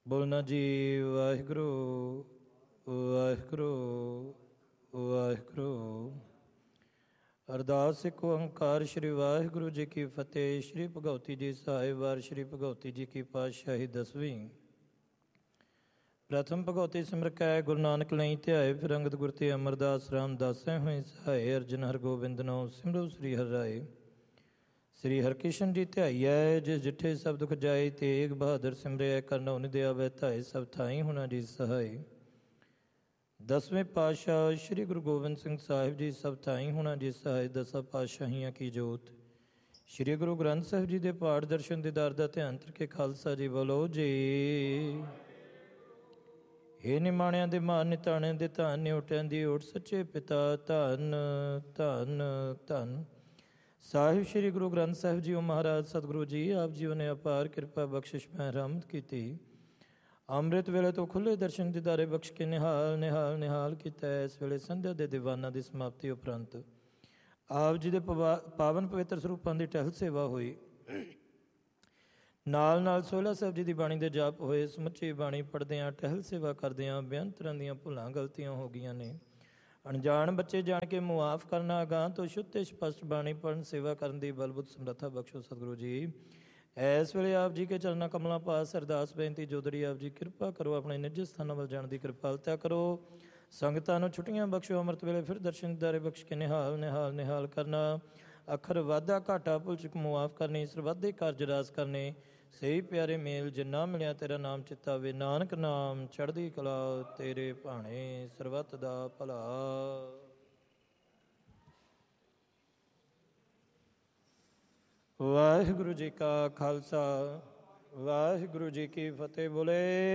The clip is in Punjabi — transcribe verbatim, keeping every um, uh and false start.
ਬੋਲਣਾ ਜੀ ਵਾਹਿਗੁਰੂ ਵਾਹਿਗੁਰੂ ਵਾਹਿਗੁਰੂ। ਅਰਦਾਸ ਇੱਕ ਓੰਕਾਰ ਸ਼੍ਰੀ ਵਾਹਿਗੁਰੂ ਜੀ ਕੀ ਫਤਿਹ। ਸ਼੍ਰੀ ਭਗਉਤੀ ਜੀ ਸਾਹਿਬ ਵਾਰ ਸ਼੍ਰੀ ਭਗਉਤੀ ਜੀ ਕੀ ਪਾਤਸ਼ਾਹੀ ਦਸਵੀਂ। ਪ੍ਰਥਮ ਭਗਉਤੀ ਸਿਮਰ ਕੈ ਗੁਰੂ ਨਾਨਕ ਲਈ ਧਿਆਏ, ਫਿਰ ਅੰਗਦ ਗੁਰ ਤੇ ਅਮਰਦਾਸ ਰਾਮਦਾਸੈ ਹੋਏ ਸਹਾਏ। ਅਰਜਨ ਹਰਗੋਬਿੰਦ ਨੋ ਸਿਮਰੋ ਸ੍ਰੀ ਹਰਿ ਰਾਏ। ਸ੍ਰੀ ਹਰਿਕ੍ਰਿਸ਼ਨ ਜੀ ਧਿਆਈਐ, ਜਿਸ ਜਿੱਠੇ ਸਭ ਦੁਖ ਜਾਏ। ਤੇਗ ਬਹਾਦਰ ਸਿਮਰਿਐ, ਕਰਨਉ ਨਿਦਿ ਆਵੈ ਧਾਏ। ਸਭ ਥਾਈ ਹੋਣਾ ਜੀ ਸਹਾਈ। ਦਸਵੇਂ ਪਾਤਸ਼ਾਹ ਸ਼੍ਰੀ ਗੁਰੂ ਗੋਬਿੰਦ ਸਿੰਘ ਸਾਹਿਬ ਜੀ ਸਭ ਥਾਈ ਹੋਣਾ ਜੀ ਸਹਾਈ। ਦਸਾਂ ਪਾਤਸ਼ਾਹੀਆਂ ਕੀ ਜੋਤ। ਸ਼੍ਰੀ ਗੁਰੂ ਗ੍ਰੰਥ ਸਾਹਿਬ ਜੀ ਦੇ ਪਾਠ ਦਰਸ਼ਨ ਦੀਦਾਰ ਦਾ ਧਿਆਨ ਕਰਕੇ ਖਾਲਸਾ ਜੀ ਬੋਲੋ ਜੀ। ਹੇ ਨਿਮਾਣਿਆਂ ਦੇ ਮਾਨ ਨਿਤਾਣਿਆਂ ਦੇ ਧਨ, ਨਿਉਟਿਆਂ ਦੀ ਓਟ ਸੱਚੇ ਪਿਤਾ ਧੰਨ ਧੰਨ ਧੰਨ। ਸਾਹਿਬ ਸ਼੍ਰੀ ਗੁਰੂ ਗ੍ਰੰਥ ਸਾਹਿਬ ਜੀ ਮਹਾਰਾਜ ਸਤਿਗੁਰੂ ਜੀ ਆਪ ਜੀਓ ਨੇ ਅਪਾਰ ਕਿਰਪਾ ਬਖਸ਼ਿਸ਼ ਮੈਂ ਰਹਿਮਤ ਕੀਤੀ। ਅੰਮ੍ਰਿਤ ਵੇਲੇ ਤੋਂ ਖੁੱਲ੍ਹੇ ਦਰਸ਼ਨ ਦੀਦਾਰੇ ਬਖਸ਼ ਕੇ ਨਿਹਾਲ ਨਿਹਾਲ ਨਿਹਾਲ ਕੀਤਾ। ਇਸ ਵੇਲੇ ਸੰਧਿਆ ਦੇ ਦੀਵਾਨਾਂ ਦੀ ਸਮਾਪਤੀ ਉਪਰੰਤ ਆਪ ਜੀ ਦੇ ਪਵਾ ਪਾਵਨ ਪਵਿੱਤਰ ਸਰੂਪਾਂ ਦੀ ਟਹਿਲ ਸੇਵਾ ਹੋਈ। ਨਾਲ ਨਾਲ ਸੋਹਿਲਾ ਸਾਹਿਬ ਜੀ ਦੀ ਬਾਣੀ ਦੇ ਜਾਪ ਹੋਏ। ਸਮੁੱਚੀ ਬਾਣੀ ਪੜ੍ਹਦਿਆਂ ਟਹਿਲ ਸੇਵਾ ਕਰਦਿਆਂ ਬੇਅੰਤ ਤਰ੍ਹਾਂ ਦੀਆਂ ਭੁੱਲਾਂ ਗਲਤੀਆਂ ਹੋ ਗਈਆਂ ਨੇ। ਅਣਜਾਣ ਬੱਚੇ ਜਾਣ ਕੇ ਮੁਆਫ ਕਰਨਾ। ਅਗਾਂਹ ਤੋਂ ਸ਼ੁੱਧ ਤੇ ਸਪਸ਼ਟ ਬਾਣੀ ਪੜ੍ਹਨ ਸੇਵਾ ਕਰਨ ਦੀ ਬਲਬੁੱਧ ਸਮਰੱਥਾ ਬਖਸ਼ੋ ਸਤਿਗੁਰੂ ਜੀ। ਇਸ ਵੇਲੇ ਆਪ ਜੀ ਕੇ ਚਰਨਾਂ ਕਮਲਾਂ ਪਾਸ ਅਰਦਾਸ ਬੇਨਤੀ ਜੋਦੜੀ ਆਪ ਜੀ ਕਿਰਪਾ ਕਰੋ, ਆਪਣੇ ਨਿੱਜ ਸਥਾਨਾਂ ਵੱਲ ਜਾਣ ਦੀ ਕਿਰਪਾਲਤਾ ਕਰੋ। ਸੰਗਤਾਂ ਨੂੰ ਛੁੱਟੀਆਂ ਬਖਸ਼ੋ। ਅੰਮ੍ਰਿਤ ਵੇਲੇ ਫਿਰ ਦਰਸ਼ਨ ਦੀਦਾਰੇ ਬਖਸ਼ ਕੇ ਨਿਹਾਲ ਨਿਹਾਲ ਨਿਹਾਲ ਕਰਨਾ। ਅੱਖਰ ਵਾਧਾ ਘਾਟਾ ਭੁੱਲ ਚੁੱਕ ਮੁਆਫ ਕਰਨੀ। ਸਰਵਾਧੇ ਕਾਰਜ ਰਾਸ ਕਰਨੇ। ਸਹੀ ਪਿਆਰੇ ਮੇਲ ਜਿੰਨਾ ਮਿਲਿਆ ਤੇਰਾ ਨਾਮ ਚਿੱਤਾ ਵੇ। ਨਾਨਕ ਨਾਮ ਚੜ੍ਹਦੀ ਕਲਾ ਤੇਰੇ ਭਾਣੇ, ਸਰਬੱਤ ਦਾ ਭਲਾ। ਵਾਹਿਗੁਰੂ ਜੀ ਕਾ ਖਾਲਸਾ ਵਾਹਿਗੁਰੂ ਜੀ ਕੀ ਫਤਿਹ। ਬੋਲੇ